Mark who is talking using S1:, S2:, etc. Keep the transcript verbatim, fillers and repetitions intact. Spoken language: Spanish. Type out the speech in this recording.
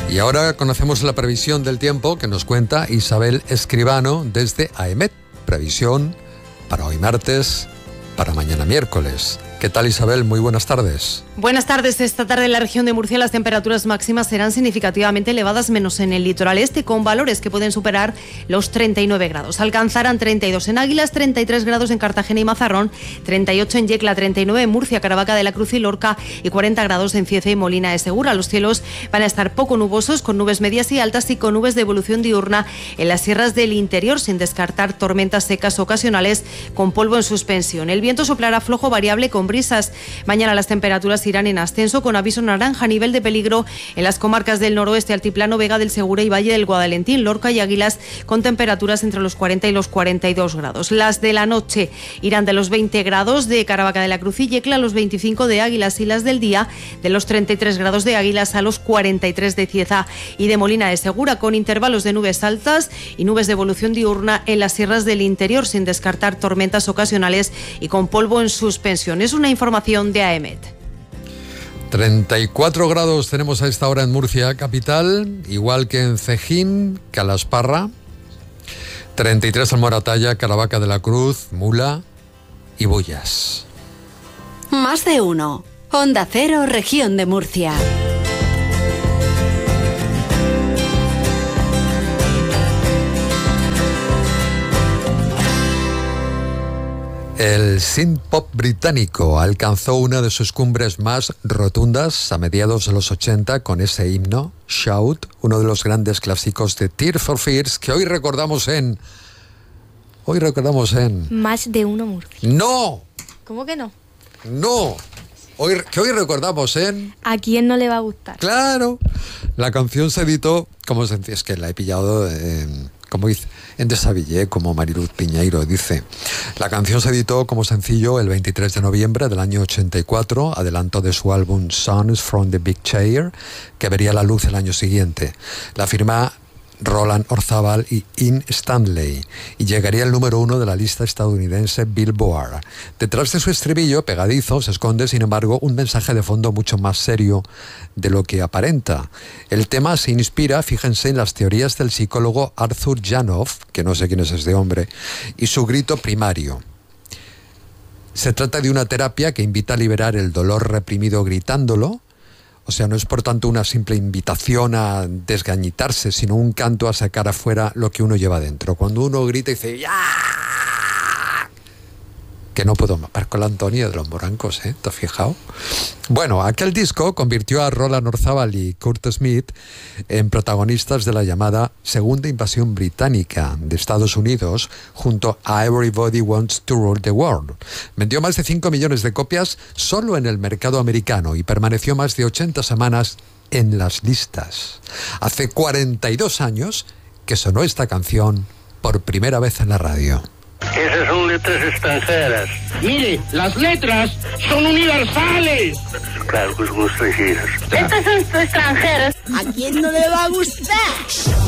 S1: Y ahora conocemos la previsión del tiempo que nos cuenta Isabel Escribano desde AEMET. Previsión para hoy martes, para mañana miércoles. ¿Qué tal, Isabel? Muy buenas tardes.
S2: Buenas tardes. Esta tarde en la región de Murcia las temperaturas máximas serán significativamente elevadas, menos en el litoral este, con valores que pueden superar los treinta y nueve grados. Alcanzarán treinta y dos en Águilas, treinta y tres grados en Cartagena y Mazarrón, treinta y ocho en Yecla, treinta y nueve en Murcia, Caravaca de la Cruz y Lorca y cuarenta grados en Cieza y Molina de Segura. Los cielos van a estar poco nubosos, con nubes medias y altas y con nubes de evolución diurna en las sierras del interior, sin descartar tormentas secas ocasionales con polvo en suspensión. El viento soplará flojo variable con brisas. Mañana las temperaturas irán en ascenso, con aviso naranja a nivel de peligro en las comarcas del noroeste, Altiplano, Vega del Segura y Valle del Guadalentín, Lorca y Águilas, con temperaturas entre los cuarenta y los cuarenta y dos grados. Las de la noche irán de los veinte grados de Caravaca de la Cruz y Yecla a los veinticinco de Águilas, y las del día de los treinta y tres grados de Águilas a los cuarenta y tres de Cieza y de Molina de Segura, con intervalos de nubes altas y nubes de evolución diurna en las sierras del interior, sin descartar tormentas ocasionales y con polvo en suspensión. Es una información de AEMET.
S1: treinta y cuatro grados tenemos a esta hora en Murcia capital, igual que en Cejín, Calasparra, treinta y tres en Moratalla, Caravaca de la Cruz, Mula y Bullas.
S3: Más de uno. Onda Cero, región de Murcia.
S1: El synth-pop británico alcanzó una de sus cumbres más rotundas a mediados de los ochenta con ese himno, Shout, uno de los grandes clásicos de Tears for Fears, que hoy recordamos en... Hoy recordamos en...
S4: Más de uno Murcia.
S1: ¡No!
S4: ¿Cómo que no?
S1: ¡No! Hoy, que hoy recordamos en...
S4: ¿A quién no le va a gustar?
S1: ¡Claro! La canción se editó, como se es que la he pillado en... Como dice, en Desavillé, como Mariluz Piñeiro dice. La canción se editó como sencillo el veintitrés de noviembre del año ochenta y cuatro, adelanto de su álbum Songs from the Big Chair, que vería la luz el año siguiente. La firma Roland Orzabal y Ian Stanley, y llegaría al número uno de la lista estadounidense Billboard. Detrás de su estribillo pegadizo se esconde, sin embargo, un mensaje de fondo mucho más serio de lo que aparenta. El tema se inspira, fíjense, en las teorías del psicólogo Arthur Janoff, que no sé quién es este hombre, y su grito primario. Se trata de una terapia que invita a liberar el dolor reprimido gritándolo. O sea, no es por tanto una simple invitación a desgañitarse, sino un canto a sacar afuera lo que uno lleva dentro. Cuando uno grita y dice ¡ya! Que no puedo mapar con la Antonia de los Morancos, ¿eh? ¿Te has fijado? Bueno, aquel disco convirtió a Roland Orzabal y Kurt Smith en protagonistas de la llamada Segunda Invasión Británica de Estados Unidos, junto a Everybody Wants to Rule the World. Vendió más de cinco millones de copias solo en el mercado americano y permaneció más de ochenta semanas en las listas. Hace cuarenta y dos años que sonó esta canción por primera vez en la radio.
S5: Esas son letras extranjeras.
S6: Mire, las letras son universales.
S5: Claro que son extranjeras.
S7: Estas son extranjeras.
S8: ¿A quién no le va a gustar?